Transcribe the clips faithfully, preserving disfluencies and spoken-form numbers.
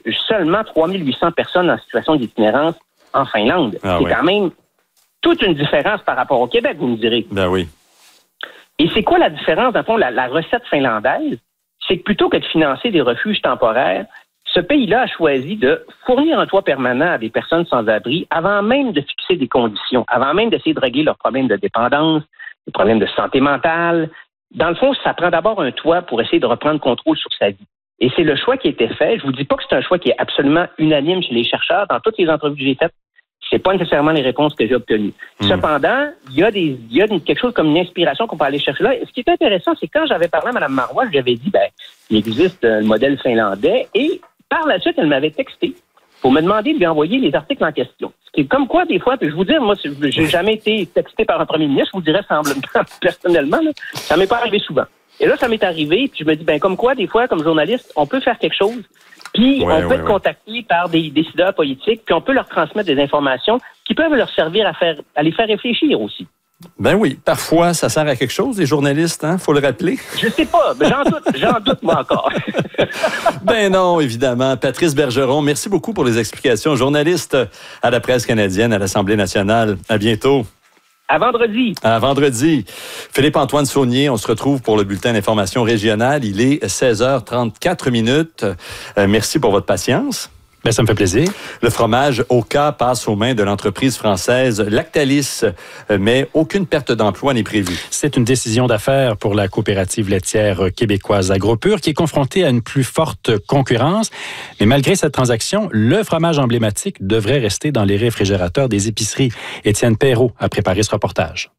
seulement trois mille huit cents personnes en situation d'itinérance en Finlande. Ah, c'est oui. quand même toute une différence par rapport au Québec, vous me direz. Ben oui. Et c'est quoi la différence? Dans le fond, la, la recette finlandaise, c'est que plutôt que de financer des refuges temporaires, ce pays-là a choisi de fournir un toit permanent à des personnes sans-abri avant même de fixer des conditions, avant même d'essayer de régler leurs problèmes de dépendance, des problèmes de santé mentale. Dans le fond, ça prend d'abord un toit pour essayer de reprendre contrôle sur sa vie. Et c'est le choix qui a été fait. Je vous dis pas que c'est un choix qui est absolument unanime chez les chercheurs. Dans toutes les entrevues que j'ai faites, c'est pas nécessairement les réponses que j'ai obtenues. Mmh. Cependant, il y a des, il y a une, quelque chose comme une inspiration qu'on peut aller chercher là. Et ce qui est intéressant, c'est que quand j'avais parlé à Mme Marois, je lui avais dit, ben, il existe un modèle finlandais. Et par la suite, elle m'avait texté pour me demander de lui envoyer les articles en question. Ce qui est comme quoi, des fois, puis je vous dis, moi, j'ai jamais été texté par un premier ministre, je vous dirais semblement, personnellement, là, ça m'est pas arrivé souvent. Et là, ça m'est arrivé, puis je me dis, ben, comme quoi, des fois, comme journaliste, on peut faire quelque chose, puis ouais, on peut ouais, être ouais. contacté par des décideurs politiques, puis on peut leur transmettre des informations qui peuvent leur servir à faire, à les faire réfléchir aussi. Ben oui, parfois, ça sert à quelque chose, les journalistes, hein? Faut le rappeler. Je sais pas, mais j'en doute, j'en doute, moi, encore. Ben non, évidemment. Patrice Bergeron, merci beaucoup pour les explications. Journaliste à la Presse canadienne, à l'Assemblée nationale. À bientôt. À vendredi. À vendredi. Philippe-Antoine Saunier, on se retrouve pour le bulletin d'information régionale. Il est seize heures trente-quatre minutes. Euh, merci pour votre patience. Ben, ça me fait plaisir. Le fromage Oka passe aux mains de l'entreprise française Lactalis, mais aucune perte d'emploi n'est prévue. C'est une décision d'affaires pour la coopérative laitière québécoise AgroPure qui est confrontée à une plus forte concurrence. Mais malgré cette transaction, le fromage emblématique devrait rester dans les réfrigérateurs des épiceries. Étienne Perrault a préparé ce reportage.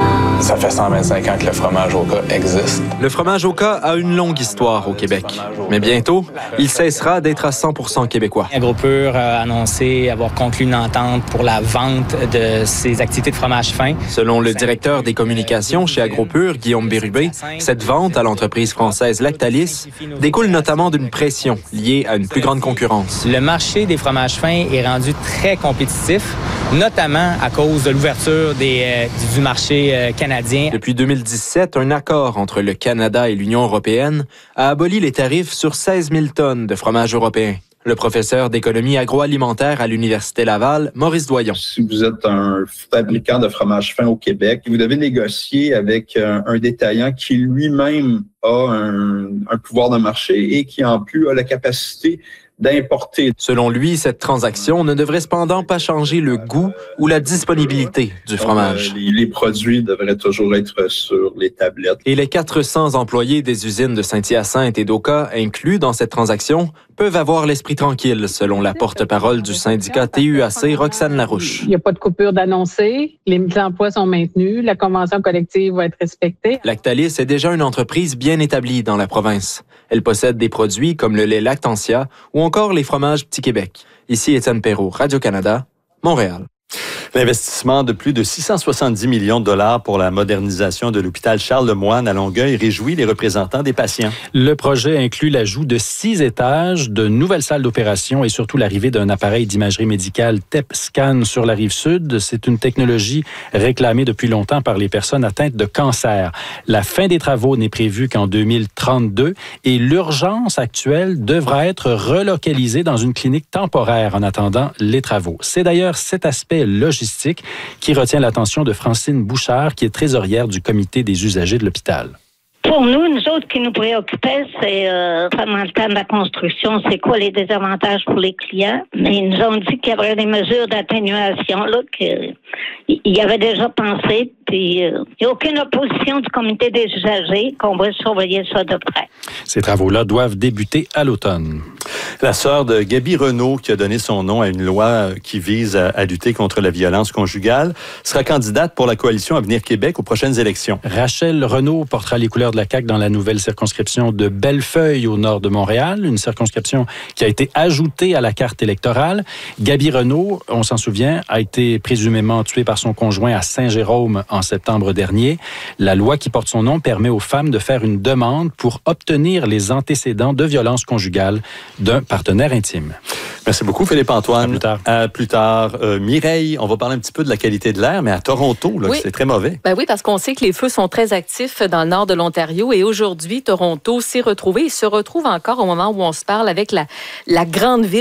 Ça fait cent vingt-cinq ans que le fromage Oka existe. Le fromage Oka a une longue histoire au Québec. Mais bientôt, il cessera d'être à cent pour cent québécois. AgroPure a annoncé avoir conclu une entente pour la vente de ses activités de fromage fin. Selon le directeur des communications chez AgroPure, Guillaume Bérubé, cette vente à l'entreprise française Lactalis découle notamment d'une pression liée à une plus grande concurrence. Le marché des fromages fins est rendu très compétitif, notamment à cause de l'ouverture des, euh, du marché euh, canadien. Depuis deux mille dix-sept, un accord entre le Canada et l'Union européenne a aboli les tarifs sur seize mille tonnes de fromage européen. Le professeur d'économie agroalimentaire à l'Université Laval, Maurice Doyon. Si vous êtes un fabricant de fromage fin au Québec, vous devez négocier avec un, un détaillant qui lui-même a un, un pouvoir de marché et qui en plus a la capacité d'importer. Selon lui, cette transaction ne devrait cependant pas changer le goût ou la disponibilité du fromage. Euh, les, les produits devraient toujours être sur les tablettes. Et les quatre cents employés des usines de Saint-Hyacinthe et d'Oka inclus dans cette transaction peuvent avoir l'esprit tranquille, selon la porte-parole du syndicat T U A C, Roxane Larouche. Il n'y a pas de coupure d'annoncer, les emplois sont maintenus, la convention collective va être respectée. Lactalis est déjà une entreprise bien établie dans la province. Elle possède des produits comme le lait Lactantia ou encore les fromages Petit Québec. Ici Étienne Perrault, Radio-Canada, Montréal. L'investissement de plus de six cent soixante-dix millions de dollars pour la modernisation de l'hôpital Charles-Lemoine à Longueuil réjouit les représentants des patients. Le projet inclut l'ajout de six étages, de nouvelles salles d'opération et surtout l'arrivée d'un appareil d'imagerie médicale T E P scan sur la rive sud. C'est une technologie réclamée depuis longtemps par les personnes atteintes de cancer. La fin des travaux n'est prévue qu'en deux mille trente-deux et l'urgence actuelle devra être relocalisée dans une clinique temporaire en attendant les travaux. C'est d'ailleurs cet aspect logistique qui retient l'attention de Francine Bouchard, qui est trésorière du comité des usagers de l'hôpital. Pour nous, nous autres, qui nous préoccupait, c'est euh, pendant le temps de la construction, c'est quoi les désavantages pour les clients. Mais ils nous ont dit qu'il y avait des mesures d'atténuation, là, qu'ils y avaient déjà pensé. Puis, euh, il n'y a aucune opposition du comité des usagers, qu'on va surveiller ça de près. Ces travaux-là doivent débuter à l'automne. La sœur de Gaby Renault, qui a donné son nom à une loi qui vise à, à lutter contre la violence conjugale, sera candidate pour la coalition Avenir Québec aux prochaines élections. Rachel Renault portera les couleurs de la C A Q dans la nouvelle circonscription de Bellefeuille au nord de Montréal, une circonscription qui a été ajoutée à la carte électorale. Gaby Renault, on s'en souvient, a été présumément tuée par son conjoint à Saint-Jérôme en septembre dernier. La loi qui porte son nom permet aux femmes de faire une demande pour obtenir les antécédents de violence conjugale d'un partenaire intime. Merci beaucoup, Philippe-Antoine. À plus tard. À plus tard. Euh, Mireille, on va parler un petit peu de la qualité de l'air, mais à Toronto, là, oui. C'est très mauvais. Ben oui, parce qu'on sait que les feux sont très actifs dans le nord de l'Ontario et aujourd'hui, Toronto s'est retrouvé et se retrouve encore au moment où on se parle avec la, la grande ville